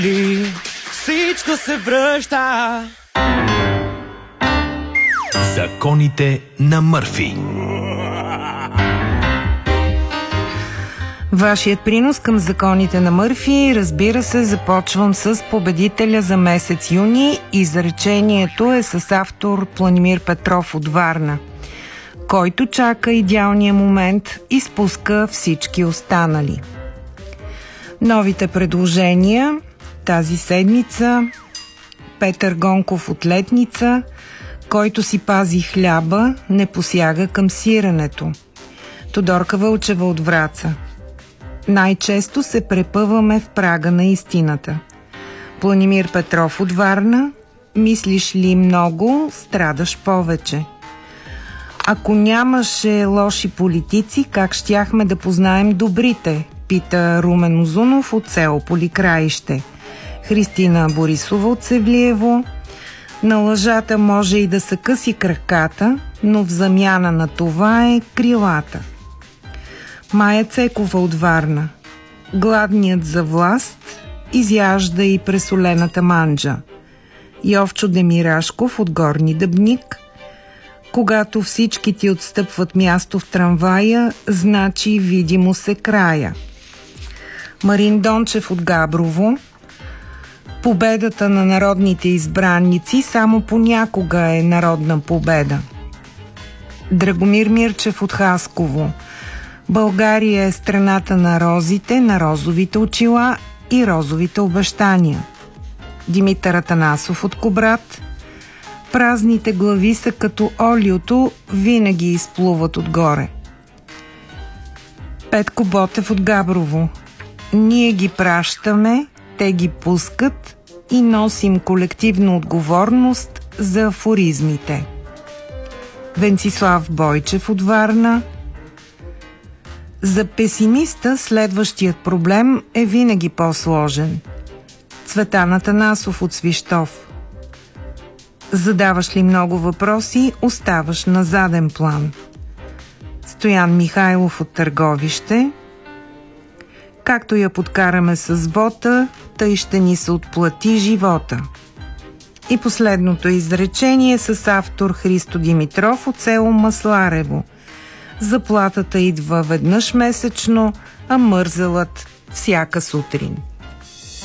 Всичко се връща. Законите на Мърфи. Вашият принос към законите на Мърфи, разбира се, започвам с победителя за месец юни. Изречението е с автор Планимир Петров от Варна. Който чака идеалния момент, изпуска всички останали. Новите предложения тази седмица: Петър Гонков от Летница: който си пази хляба, не посяга към сиренето. Тодорка Вълчева от Враца: най-често се препъваме в прага на истината. Планимир Петров от Варна: мислиш ли много, страдаш повече. Ако нямаше лоши политици, как щяхме да познаем добрите? Пита Румен Озунов от село Поликраище. Христина Борисова от Севлиево: на лъжата може и да са къси краката, но в замяна на това е крилата. Майя Цекова от Варна: гладният за власт изяжда и пресолената манджа. Йовчо Демирашков от Горни Дъбник: когато всички ти отстъпват място в трамвая, значи видимо се края. Марин Дончев от Габрово: победата на народните избранници само понякога е народна победа. Драгомир Мирчев от Хасково: България е страната на розите, на розовите очила и розовите обещания. Димитър Атанасов от Кубрат: празните глави са като олиото, винаги изплуват отгоре. Петко Ботев от Габрово: ние ги пращаме, те ги пускат и носим колективна отговорност за афоризмите. Венцислав Бойчев от Варна: за песимиста следващият проблем е винаги по-сложен. Цветан Атанасов от Свищов: задаваш ли много въпроси, оставаш на заден план. Стоян Михайлов от Търговище: както я подкараме с вота, тъй ще ни се отплати живота. И последното изречение с автор Христо Димитров от село Масларево: заплатата идва веднъж месечно, а мързелът всяка сутрин.